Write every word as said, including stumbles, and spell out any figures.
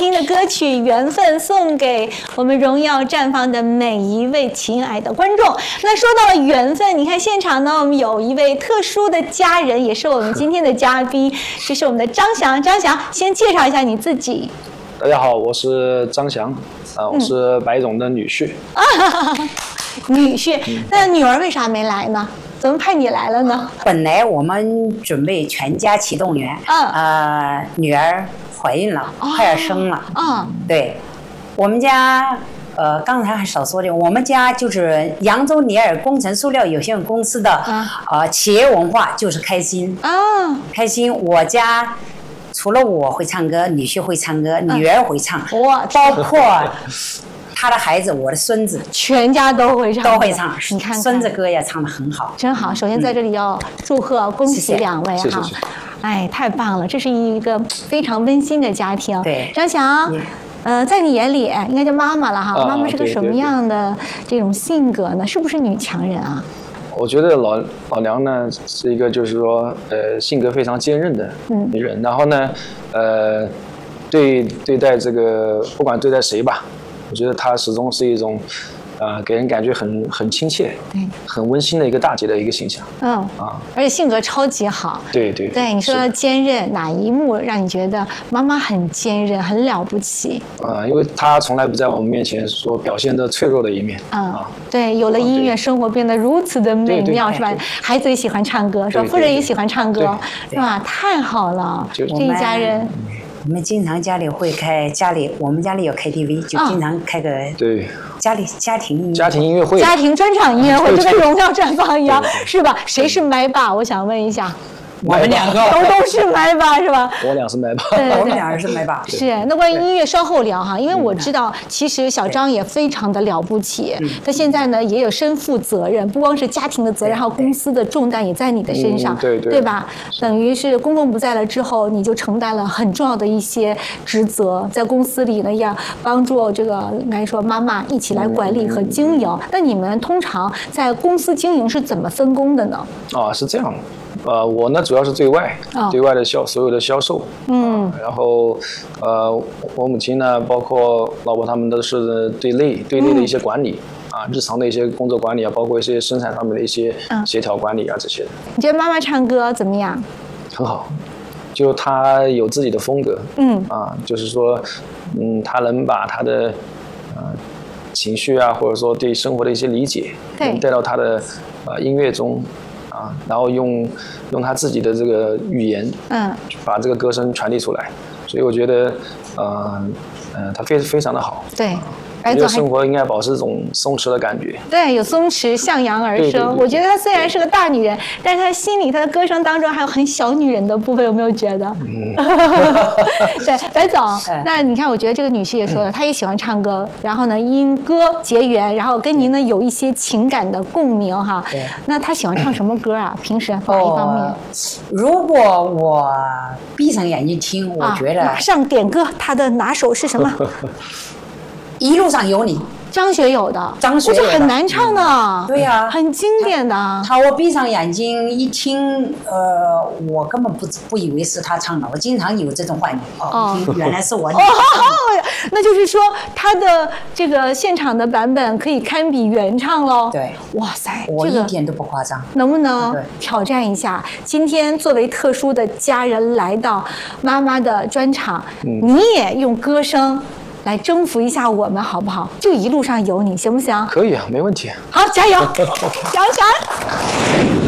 听的歌曲《缘分》送给我们荣耀绽放的每一位亲爱的观众。那说到了缘分，你看现场呢，我们有一位特殊的家人，也是我们今天的嘉宾，就是我们的张翔。张翔，先介绍一下你自己。 大家好，我是张翔，啊，我是白总的女婿。 嗯、女婿，那女儿为啥没来呢？怎么派你来了呢？ 本来我们准备全家启动员， 嗯， 呃，女儿怀孕了， 哦、 快要生了， 嗯， 对，我们家，呃，刚才还少说的，我们家就是扬州尼尔工程塑料有限公司的，啊、呃，企业文化就是开心， 啊、哦， 开心，我家。除了我会唱歌，女婿会唱歌，女儿会唱， 哇、嗯， 包括他的孩子，我的孙子， 全家都会唱， 都会唱。 你看看， 孙子歌也唱得很好， 真好。首先在这里要祝贺、恭喜两位哈，哎，太棒了，这是一个非常温馨的家庭。 对， 张翔。呃，在你眼里应该叫妈妈了哈， 啊、 妈妈是个什么样的这种性格呢？是不是女强人啊？ 我觉得老老娘呢是一个就是说呃性格非常坚韧的女人，嗯、然后呢，呃，对对待这个不管对待谁吧，我觉得她始终是一种，呃，给人感觉很很亲切，对，很温馨的一个大姐的一个形象。嗯啊， 而且性格超级好。 对对对，你说坚韧，哪一幕让你觉得妈妈很坚韧，很了不起？ 啊、呃，因为她从来不在我们面前说表现的脆弱的一面。嗯啊， 对，有了音乐，生活变得如此的美妙，是吧？孩子也喜欢唱歌，是吧？夫人也喜欢唱歌，是吧？太好了，这一家人。 我们经常家里会开，家里我们家里有 K T V， 就经常开个对家里家庭音乐家庭音乐会、 家庭专场音乐会，就跟荣耀绽放一样，是吧？谁是麦霸？我想问一下。 我们两个都都是麦霸是吧？ 我俩是麦霸， 我们两人是麦霸。 是，那关于音乐稍后聊哈，因为我知道其实小张也非常的了不起，他现在呢也有身负责任，不光是家庭的责任，还有公司的重担也在你的身上， 嗯、对对， 对吧？等于是公公不在了之后，你就承担了很重要的一些职责，在公司里呢要帮助这个应该说妈妈一起来管理和经营。那、嗯、你们通常在公司经营是怎么分工的呢？ 啊，是这样的。呃，我呢主要是对外，哦、对外的销所有的销售，嗯、呃，然后呃，我母亲呢，包括老婆他们都是对内对内的一些管理、嗯、啊，日常的一些工作管理啊，包括一些生产上面的一些协调管理啊、嗯、这些。 你觉得妈妈唱歌怎么样？ 很好，就她有自己的风格，嗯，啊，就是说，嗯，她能把她的呃情绪啊，或者说对生活的一些理解，能带到她的呃音乐中。啊，然后用用他自己的这个语言，嗯，把这个歌声传递出来，所以我觉得，呃，呃，他非非常的好。 对。 我觉得生活应该保持这种松弛的感觉。 对，有松弛，向阳而生。 对对对对， 我觉得她虽然是个大女人，但是她心里，她的歌声当中还有很小女人的部分，有没有觉得？嗯。对，白总，那你看，我觉得这个女士也说了，她也喜欢唱歌，然后呢，因歌结缘，然后跟您呢有一些情感的共鸣哈。对。那她喜欢唱什么歌啊？平时哪一方面？ 哦、如果我闭上眼睛听，我觉得、啊、 马上点歌，她的拿手是什么？ 一路上有你， 张学友的， 张学友的很难唱的，嗯、 对呀、啊， 很经典的。 他我闭上眼睛一听，呃，我根本不不以为是他唱的，我经常有这种幻觉，哦，哦原来是我。哦， 那就是说他的这个现场的版本可以堪比原唱喽。 对， 哇塞， 我一点都不夸张。 能不能挑战一下？今天作为特殊的家人来到妈妈的专场，嗯、你也用歌声来征服一下我们好不好？就一路上有你，行不行？ 可以啊，没问题。 好，加油，翔翔。